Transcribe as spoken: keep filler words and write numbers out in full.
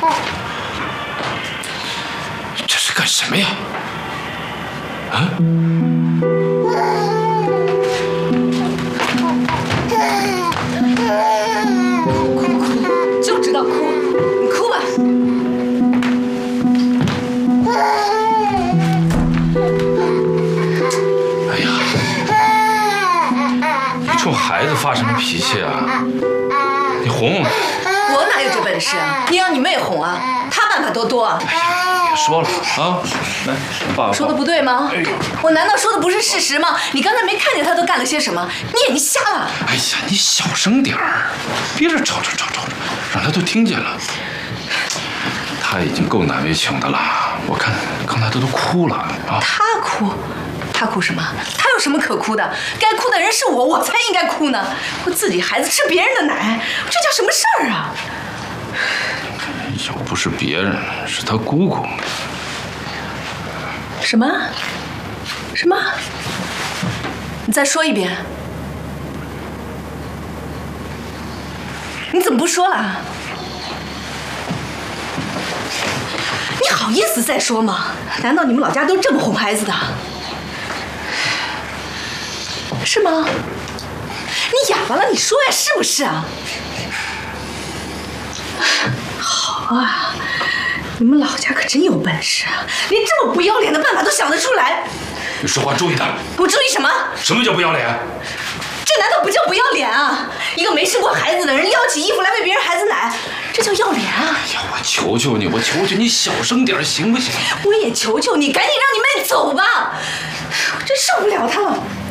这是干什么呀？啊？ 哭哭哭，就知道哭，你哭吧。 哎呀，你冲孩子发什么脾气啊？你哄。 我哪有这本事啊？你让你妹哄啊，她办法多多啊。 哎呀，别说了啊，来，爸爸。 说的不对吗？ 哎呦， 我难道说的不是事实吗？你刚才没看见他都干了些什么？你眼睛瞎了？ 哎呀，你小声点儿，别这吵吵吵吵吵，让他都听见了。他已经够难为情的了，我看刚才他都哭了啊。 他哭？他哭什么？他有什么可哭的？该哭的人是我，我才应该哭呢。我自己孩子吃别人的奶，这叫什么事儿啊？ 又不是别人，是他姑姑。 什么？什么？你再说一遍。你怎么不说了？你好意思再说吗？难道你们老家都这么哄孩子的？是吗？你哑巴了？你说呀，是不是啊？好啊，你们老家可真有本事啊，连这么不要脸的办法都想得出来。 你说话注意点。 我注意什么？ 什么叫不要脸？ 这难道不叫不要脸啊？一个没生过孩子的人撩起衣服来喂别人孩子奶，这叫要脸啊！ 哎呀，我求求你，我求求你小声点，行不行？ 我也求求你，赶紧让你妹走吧，我真受不了她了。